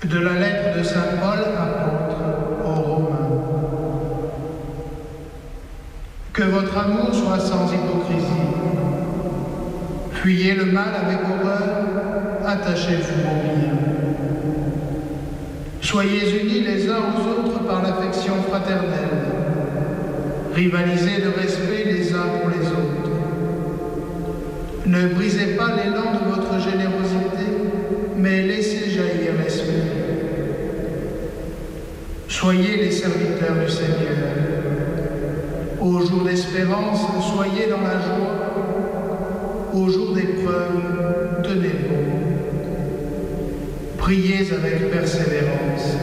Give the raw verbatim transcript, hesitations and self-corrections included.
De la lettre de saint Paul, apôtre aux Romains. Que votre amour soit sans hypocrisie. Fuyez le mal avec horreur, attachez-vous au bien. Soyez unis les uns aux autres par l'affection fraternelle. Rivalisez de respect les uns pour les autres. Ne brisez pas l'élan de votre générosité, mais laissez jaillir l'esprit. Soyez les serviteurs du Seigneur. Au jour d'espérance, soyez dans la joie. Au jour d'épreuve, tenez bon. Priez avec persévérance.